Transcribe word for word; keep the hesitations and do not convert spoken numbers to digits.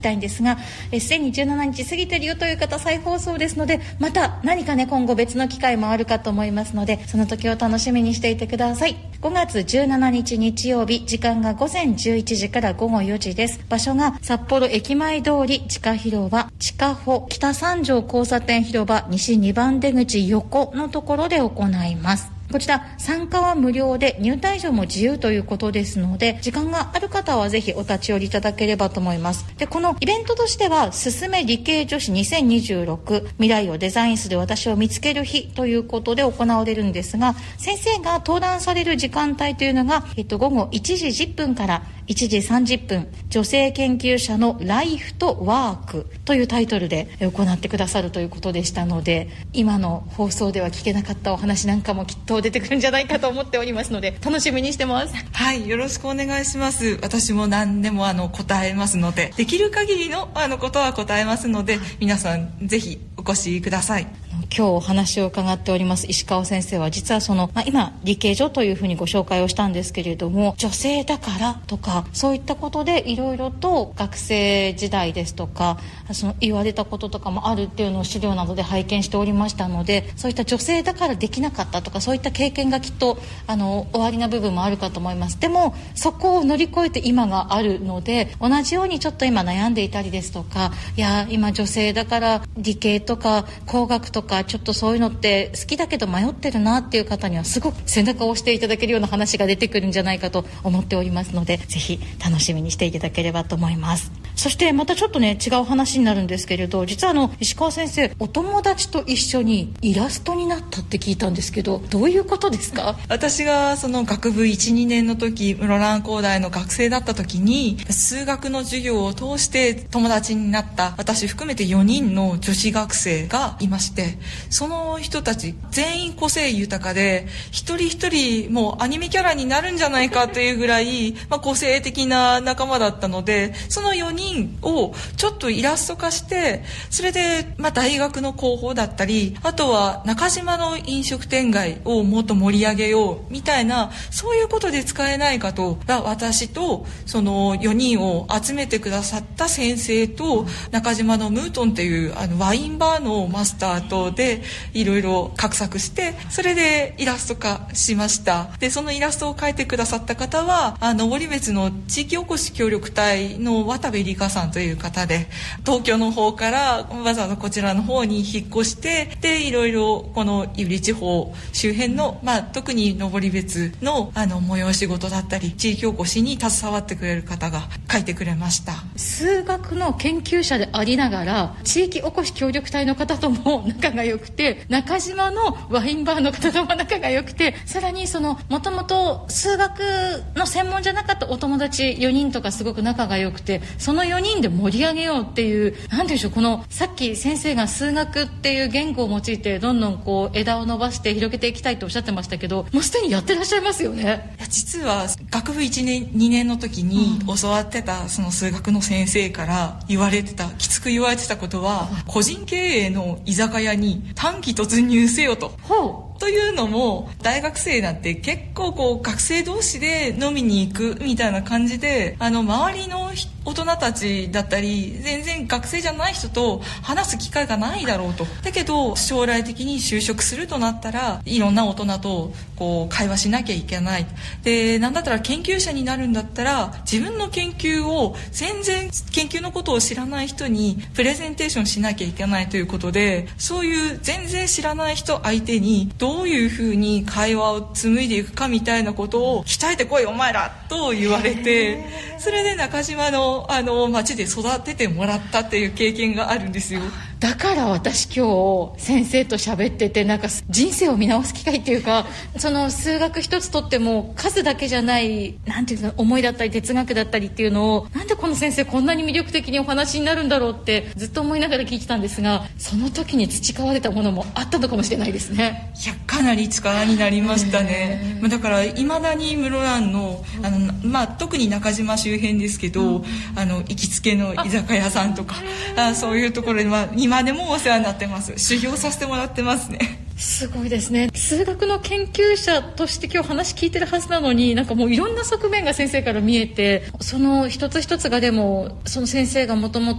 たいんですが、すでにじゅうしちにち過ぎてるよという方、再放送ですので、また何かね今後別の機会もあるかと思いますので、その時を楽しみにしていてください。ごがつじゅうしちにち日曜日、時間がごぜんじゅういちじからごごよじです。場所が札幌駅前通り地下広場、地下歩北三条交差点広場西にばん出口横のところで行います。こちら参加は無料で入退場も自由ということですので、時間がある方はぜひお立ち寄りいただければと思います。で、このイベントとしては、すすめ理系女子にせんにじゅうろく未来をデザインする私を見つける日ということで行われるんですが、先生が登壇される時間帯というのが、えっと、午後いちじじゅっぷんからいちじさんじゅっぷん、女性研究者のライフとワークというタイトルで行ってくださるということでしたので、今の放送では聞けなかったお話なんかもきっと出てくるんじゃないかと思っておりますので、楽しみにしてます。 はい、よろしくお願いします。私も何でもあの答えますので、できる限りのあのことは答えますので、皆さんぜひお越しください。 今日お話を伺っております石川先生は、実はその、まあ、今理系女というふうにご紹介をしたんですけれども、女性だからとかそういったことでいろいろと学生時代ですとか、その言われたこととかもあるっていうのを資料などで拝見しておりましたので、そういった女性だからできなかったとか、そういった経験がきっとあのおありな部分もあるかと思います。でもそこを乗り越えて今があるので、同じようにちょっと今悩んでいたりですとか、いや今女性だから理系とか工学とかちょっとそういうのって好きだけど迷ってるなっていう方には、すごく背中を押していただけるような話が出てくるんじゃないかと思っておりますので、ぜひ楽しみにしていただければと思います。そしてまたちょっとね違う話になるんですけれど、実はあの石川先生、お友達と一緒にイラストになったって聞いたんですけど、どういうことですか？ 私がその学部いち、にねんの時、室蘭工大の学生だった時に、数学の授業を通して友達になった私含めてよにんの女子学生がいまして、その人たち全員個性豊かで、一人一人もうアニメキャラになるんじゃないかというぐらい、まあ、個性的な仲間だったので、そのよにんをちょっとイラスト化して、それで、まあ、大学の広報だったり、あとは中島の飲食店街をもっと盛り上げようみたいな、そういうことで使えないかと、私とそのよにんを集めてくださった先生と、中島のムートンっていうあのワインバーのマスターとでいろいろ画策して、それでイラスト化しました。でそのイラストを描いてくださった方は、あの登別の地域おこし協力隊の渡部理香さんという方で、東京の方からわざわざこちらの方に引っ越して、でいろいろこの胆振地方周辺の、まあ、特に登別のあの催し事だったり地域おこしに携わってくれる方が書いてくれました。 数学の研究者でありながら地域おこし協力隊の方とも仲が良くて、中島のワインバーの方とも仲が良くて、さらにそのもともと数学の専門じゃなかったお友達よにんとかすごく仲が良くて、そのよにんで盛り上げようっていう、なんでしょう、このさっき先生が数学っていう言語を用いてどんどんこう枝を伸ばして広げていきたいとおっしゃってましたけど、もうすでにやってらっしゃいますよね。 いや実は学部いちねんにねんの時に教わってたその数学の先生から言われてた、きつく言われてたことは、個人経営の居酒屋に短期突入せよと。 ほうというのも、大学生なんて結構こう学生同士で飲みに行くみたいな感じで、あの周りの大人たちだったり全然学生じゃない人と話す機会がないだろうと。だけど将来的に就職するとなったら、いろんな大人とこう会話しなきゃいけない。でなんだったら研究者になるんだったら、自分の研究を全然研究のことを知らない人にプレゼンテーションしなきゃいけないということで、そういう全然知らない人相手にどういうふうに会話を紡いでいくかみたいなことを鍛えてこいお前らと言われて、それで中島のあの町で育ててもらったっていう経験があるんですよ。 だから私今日先生と喋ってて、なんか人生を見直す機会っていうか、その数学一つとっても数だけじゃない、なんていうの、思いだったり哲学だったりっていうのを、なんでこの先生こんなに魅力的にお話になるんだろうってずっと思いながら聞いてたんですが、その時に培われたものもあったのかもしれないですね。 いやかなり力になりましたね。だからいまだに室蘭の、あの、まあ、特に中島周辺ですけど、うん、あの行きつけの居酒屋さんとか、あそういうところで、まあ、今でもお世話になってます。修行させてもらってますね。 すごいですね。数学の研究者として今日話聞いてるはずなのに、なんかもういろんな側面が先生から見えて、その一つ一つがでもその先生がもとも